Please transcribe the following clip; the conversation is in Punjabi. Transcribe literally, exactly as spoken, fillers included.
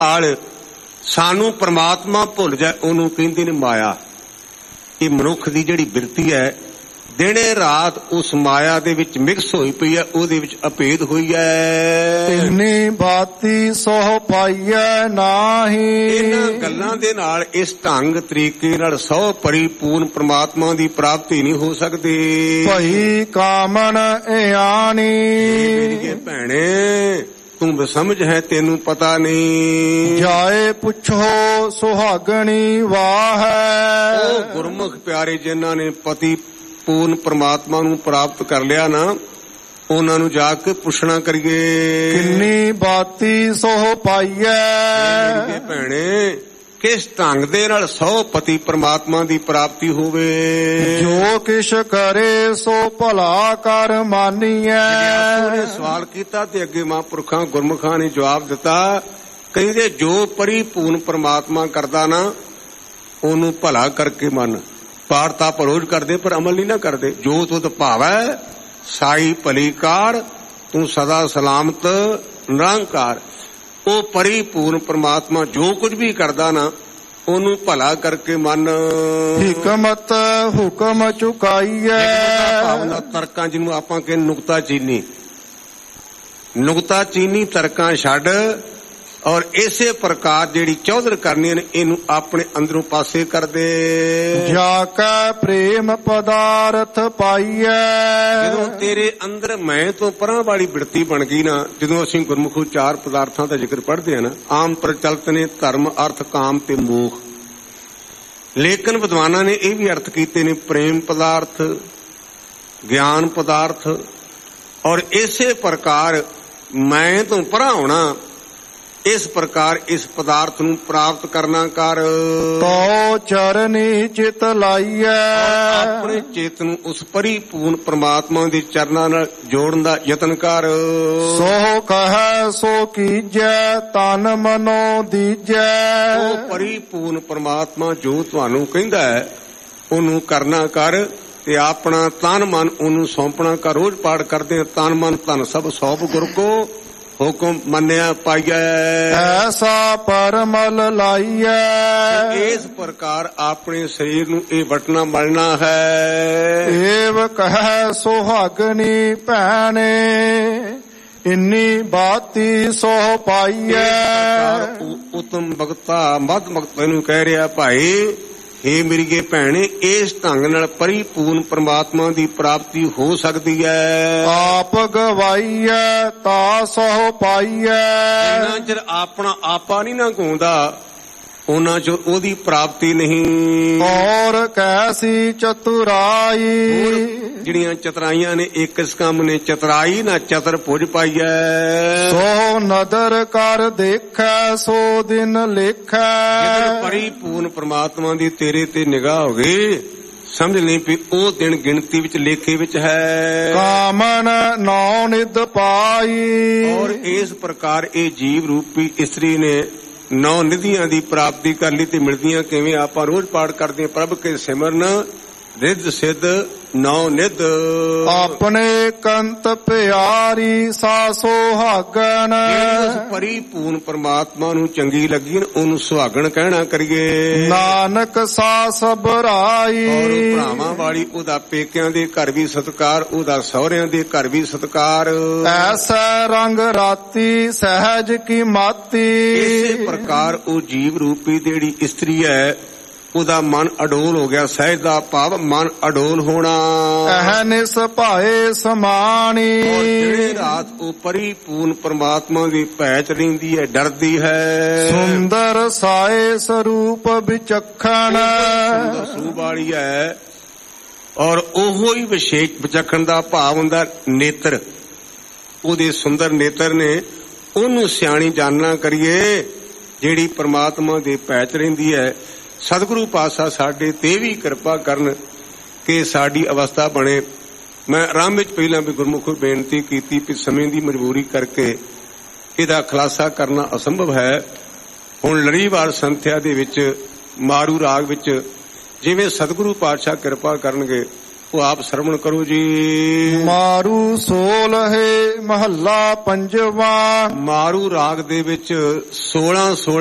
ਨਾਲ ਸਾਨੂੰ ਪ੍ਰਮਾਤਮਾ ਭੁੱਲ ਜਾਏ ਉਹਨੂੰ ਕਹਿੰਦੇ ਨੇ ਮਾਇਆ। ਇਹ ਮਨੁੱਖ ਦੀ ਜਿਹੜੀ ਬਿਰਤੀ ਹੈ ਦਿਨੇ ਰਾਤ ਉਸ ਮਾਇਆ ਦੇ ਵਿੱਚ ਮਿਕਸ ਹੋਈ ਪਈ ਹੈ, ਉਹਦੇ ਵਿੱਚ ਅਭੇਦ ਹੋਈ ਹੈ। ਤਿੰਨੀ ਬਾਤੀ ਸੋਹ ਪਾਈਐ ਨਾਹੀ। ਇਹਨਾਂ ਗੱਲਾਂ ਦੇ ਨਾਲ ਇਸ ਢੰਗ ਤਰੀਕੇ ਨਾਲ ਸੌ ਪਰਿਪੂਰਨ ਪ੍ਰਮਾਤਮਾ ਦੀ ਪ੍ਰਾਪਤੀ ਨਹੀਂ ਹੋ ਸਕਦੀ। ਭਈ ਕਾਮਨ ਇਆਣੀ। ਮੇਰੀਏ ਭੈਣੇ ਤੂੰ ਬਸਮਝ ਹੈ, ਤੈਨੂੰ ਪਤਾ ਨਹੀਂ। ਜਾਏ ਪੁੱਛੋ ਸੁਹਾਗਣੀ ਵਾਹ। ਉਹ ਗੁਰਮੁਖ ਪਿਆਰੇ ਜਿਨ੍ਹਾਂ ਨੇ ਪਤੀ ਪੂਰਨ ਪ੍ਰਮਾਤਮਾ ਨੂੰ ਪ੍ਰਾਪਤ ਕਰ ਲਿਆ ਨਾ, ਉਹਨਾਂ ਨੂੰ ਜਾ ਕੇ ਪੁੱਛਣਾ ਕਰੀਏ ਕਿੰਨੀ ਬਾਤੀ ਸੋਹ ਪਾਈਐ। ਭੈਣੇ ਕਿਸ ਢੰਗ ਦੇ ਨਾਲ ਸੌ ਪਤੀ ਪ੍ਰਮਾਤਮਾ ਦੀ ਪ੍ਰਾਪਤੀ ਹੋਵੇ। ਜੋ ਕਿਛ ਕਰੇ ਸੋ ਭਲਾ ਕਰ ਮਾਨੀਐ। ਉਹਨੇ ਸਵਾਲ ਕੀਤਾ ਤੇ ਅੱਗੇ ਮਹਾਂਪੁਰਖਾਂ ਗੁਰਮੁਖਾਂ ਨੇ ਜਵਾਬ ਦਿੱਤਾ, ਕਹਿੰਦੇ ਜੋ ਪਰਿਪੂਰਨ ਪ੍ਰਮਾਤਮਾ ਕਰਦਾ ਨਾ ਉਹਨੂੰ ਭਲਾ ਕਰਕੇ ਮੰਨ। ਪਾਠ ਤਾਂ ਰੋਜ਼ ਕਰਦੇ ਪਰ ਅਮਲ ਨਹੀਂ ਨਾ ਕਰਦੇ। ਜੋ ਤੁਧ ਭਾਵੈ ਸਾਈ ਭਲੀ ਕਾਰ, ਤੂੰ ਸਦਾ ਸਲਾਮਤ ਨਿਰੰਕਾਰ। ਉਹ ਪਰਿਪੂਰਨ ਪ੍ਰਮਾਤਮਾ ਜੋ ਕੁਝ ਵੀ ਕਰਦਾ ਨਾ ਉਹਨੂੰ ਭਲਾ ਕਰਕੇ ਮੰਨ। ਹਿਕਮਤ ਹੁਕਮ ਚੁਕਾਈਐ। ਭਾਵਨਾ ਤਰਕਾਂ ਜਿਹਨੂੰ ਆਪਾਂ ਕਹਿੰਦੇ ਨੁਕਤਾ ਚੀਨੀ, ਨੁਕਤਾ ਚੀਨੀ ਤਰਕਾਂ ਛੱਡ ਔਰ ਇਸੇ ਪ੍ਰਕਾਰ ਜਿਹੜੀ ਚੌਧਰ ਕਰਨੀਆਂ ਨੇ ਇਹਨੂੰ ਆਪਣੇ ਅੰਦਰੋਂ ਪਾਸੇ ਕਰ ਦੇ। ਜਾ ਕੈ ਪ੍ਰੇਮ ਪਦਾਰਥ ਪਾਈਐ। ਜਦੋਂ ਤੇਰੇ ਅੰਦਰ ਮੈਂ ਤੋਂ ਪਰਾਂ ਵਾਲੀ ਬਿਰਤੀ ਬਣ ਗਈ ਨਾ, ਜਦੋਂ ਅਸੀਂ ਗੁਰਮੁਖੋਂ ਚਾਰ ਪਦਾਰਥਾਂ ਦਾ ਜ਼ਿਕਰ ਪੜ੍ਹਦੇ ਹਾਂ ਨਾ, ਆਮ ਪ੍ਰਚਲਿਤ ਨੇ ਧਰਮ ਅਰਥ ਕਾਮ ਤੇ ਮੋਖ, ਲੇਕਿਨ ਵਿਦਵਾਨਾਂ ਨੇ ਇਹ ਵੀ ਅਰਥ ਕੀਤੇ ਨੇ ਪ੍ਰੇਮ ਪਦਾਰਥ, ਗਿਆਨ ਪਦਾਰਥ। ਔਰ ਇਸੇ ਪ੍ਰਕਾਰ ਮੈਂ ਤੋਂ ਪਰਾਂ ਹੋਣਾ, ਇਸ ਪ੍ਰਕਾਰ ਇਸ ਪਦਾਰਥ ਨੂੰ ਪ੍ਰਾਪਤ ਕਰਨਾ ਕਰ। ਤੋ ਚਰਨੀ ਚਿਤ ਲਾਈਐ। ਆਪਣੇ ਚੇਤ ਨੂੰ ਉਸ ਪਰਿਪੂਰਨ ਪ੍ਰਮਾਤਮਾ ਦੇ ਚਰਨਾਂ ਨਾਲ ਜੋੜਨ ਦਾ ਯਤਨ ਕਰ। ਸੋ ਕਹੈ ਸੋ ਕੀਜੈ ਤਨ ਮਨੋ ਦੀਜੈ। ਉਹ ਪਰਿਪੂਰਨ ਪ੍ਰਮਾਤਮਾ ਜੋ ਤੁਹਾਨੂੰ ਕਹਿੰਦਾ ਹੈ ਉਹਨੂੰ ਕਰਨਾ ਕਰ ਤੇ ਆਪਣਾ ਤਨ ਮਨ ਉਹਨੂੰ ਸੌਂਪਣਾ ਕਰ। ਰੋਜ਼ ਪਾਠ ਕਰਦੇ ਆ, ਤਨ ਮਨ ਧਨ ਸਭ ਸੌਂਪ ਗੁਰ ਕੋ ਹੁਕਮ ਮੰਨਿਆ ਪਾਈਐ। ਐਸਾ ਪਰਮਲ ਲਾਈਐ। ਇਸ ਪ੍ਰਕਾਰ ਆਪਣੇ ਸਰੀਰ ਨੂੰ ਇਹ ਵਟਣਾ ਮਲਣਾ ਹੈ। ਏਵ ਕਹਿ ਸੁਹਾਗਣੀ ਭੈਣੇ ਇੰਨੀ ਬਾਤੀ ਸੋਹ ਪਾਈਐ। ਉਤਮ ਭਗਤਾ ਮਦ ਭਗਤ ਨੂੰ ਕਹਿ ਰਿਹਾ, ਭਾਈ ਹੇ ਮੇਰੀਏ ਭੈਣੇ ਇਸ ਢੰਗ ਨਾਲ ਪਰਿਪੂਰਨ ਪ੍ਰਮਾਤਮਾ ਦੀ ਪ੍ਰਾਪਤੀ ਹੋ ਸਕਦੀ ਹੈ। ਆਪ ਗਵਾਈਐ ਤਾ ਸੋਹ ਪਾਈਐ। ਜਿੰਨਾ ਚਿਰ ਆਪਣਾ ਆਪਾ ਨਹੀਂ ਨਾ ਗਾਉਂਦਾ ਉਹਨਾਂ ਚ ਉਹਦੀ ਪ੍ਰਾਪਤੀ ਨਹੀਂ। ਔਰ ਕੈਸੀ ਚਤੁਰਾਈ। ਜਿਹੜੀਆਂ ਚਤਰਾਈਆਂ ਨੇ ਇੱਕ ਇਸ ਕੰਮ ਨੇ, ਚਤਰਾਈ ਨਾ ਚਤਰ ਭੁਜ ਪਾਈਐ। ਸੋ ਨਦਰ ਕਰ ਦੇਖੈ ਸੋ ਦਿਨ ਲੇਖੈ। ਪਰਿਪੂਰਨ ਪ੍ਰਮਾਤਮਾ ਦੀ ਤੇਰੇ ਤੇ ਨਿਗਾਹ ਹੋ ਗਈ, ਸਮਝ ਲਈ ਵੀ ਉਹ ਦਿਨ ਗਿਣਤੀ ਵਿੱਚ ਲੇਖੇ ਵਿੱਚ ਹੈ। ਕਾਮਨ ਨੌ ਨਿਧ ਪਾਈ। ਔਰ ਇਸ ਪ੍ਰਕਾਰ ਇਹ ਜੀਵ ਰੂਪੀ ਇਸਤਰੀ ਨੇ ਨੌ ਨਿਧੀਆਂ ਦੀ ਪ੍ਰਾਪਤੀ ਕਰ ਲਈ। ਤੇ ਮਿਲਦੀਆਂ ਕਿਵੇਂ? ਆਪਾਂ ਰੋਜ਼ ਪਾਠ ਕਰਦੇ ਹਾਂ, ਪ੍ਰਭ ਕੇ ਸਿਮਰਨ ਰਿੱਧ ਸਿੱਧ ਨੌ ਨਿਧ। ਆਪਣੇ ਕੰਤ ਪਿਆਰੀ ਸਾ ਸੁਹਾਗਣ। ਉਸ ਪਰਿਪੂਰਨ ਪ੍ਰਮਾਤਮਾ ਨੂੰ ਚੰਗੀ ਲੱਗੀ ਉਹਨੂੰ ਸੁਹਾਗਣ ਕਹਿਣਾ ਕਰੀਏ। ਨਾਨਕ ਸਾ ਸਬਰਾਈ। ਔਰ ਭਰਾਵਾਂ ਵਾਲੀ ਉਹਦਾ ਪੇਕਿਆਂ ਦੇ ਘਰ ਵੀ ਸਤਿਕਾਰ, ਉਹਦਾ ਸਹੁਰਿਆਂ ਦੇ ਘਰ ਵੀ ਸਤਿਕਾਰ। ਐਸਾ ਰੰਗ ਰਾਤੀ ਸਹਿਜ ਕੀ ਮਾਤੀ। ਇਸੇ ਪ੍ਰਕਾਰ ਉਹ ਜੀਵ ਰੂਪੀ ਜਿਹੜੀ ਇਸਤਰੀ ਹੈ ਉਹਦਾ ਮਨ ਅਡੋਲ ਹੋ ਗਿਆ। ਸਹਿਜ ਦਾ ਭਾਵ ਮਨ ਅਡੋਲ ਹੋਣਾ। ਅਹਨਿਸ ਭਾਏ ਸਮਾਣੀ। ਦਿਨੇ ਰਾਤ ਉਹ ਪਰਿਪੂਰਨ ਪ੍ਰਮਾਤਮਾ ਦੀ ਭੈ ਚ ਰਹਿੰਦੀ ਹੈ, ਡਰਦੀ ਹੈ। ਸੁੰਦਰ ਸਾਏ ਸਰੂਪ ਵਿਚਖਣ। ਸਰੂਪ ਵਾਲੀ ਹੈ ਔਰ ਉਹੋ ਹੀ ਵਿਸ਼ੇਸ਼ ਵਿਚਖਣ ਦਾ ਭਾਵ ਹੁੰਦਾ ਨੇਤਰ। ਉਹਦੇ ਸੁੰਦਰ ਨੇਤਰ ਨੇ, ਉਹਨੂੰ ਸਿਆਣੀ ਜਾਣਨਾ ਕਰੀਏ ਜਿਹੜੀ ਪ੍ਰਮਾਤਮਾ ਦੇ ਭੈ ਚ ਰਹਿੰਦੀ ਹੈ। ਸਤਿਗੁਰੂ ਪਾਤਸ਼ਾਹ ਸਾਡੇ ਤੇ ਵੀ ਕਿਰਪਾ ਕਰਨ ਕਿ ਸਾਡੀ ਅਵਸਥਾ ਬਣੇ। ਮੈਂ ਆਰੰਭ ਵਿੱਚ ਪਹਿਲਾਂ ਵੀ ਗੁਰਮੁਖੋਂ ਬੇਨਤੀ ਕੀਤੀ ਕਿ ਸਮੇਂ ਦੀ ਮਜਬੂਰੀ ਕਰਕੇ ਇਹਦਾ ਖੁਲਾਸਾ ਕਰਨਾ ਅਸੰਭਵ ਹੈ। ਹੁਣ ਲੜੀਵਾਰ ਸੰਥਿਆ ਦੇ ਵਿੱਚ ਮਾਰੂ ਰਾਗ ਵਿੱਚ ਜਿਵੇਂ ਸਤਿਗੁਰੂ ਪਾਤਸ਼ਾਹ ਕਿਰਪਾ ਕਰਨਗੇ ਉਹ ਆਪ ਸਰਵਣ ਕਰੋ ਜੀ। ਮਾਰੂ ਸੋਲਹੇ ਮਹੱਲਾ ਪੰਜਵਾ। ਮਾਰੂ ਰਾਗ ਦੇ ਵਿੱਚ ਸੋਲਾਂ ਸੋਲਾਂ